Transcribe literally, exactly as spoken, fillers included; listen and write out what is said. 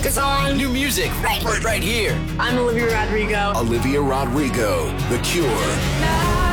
pick a song. New music right, right, right here. I'm Olivia Rodrigo. Olivia Rodrigo, The Cure.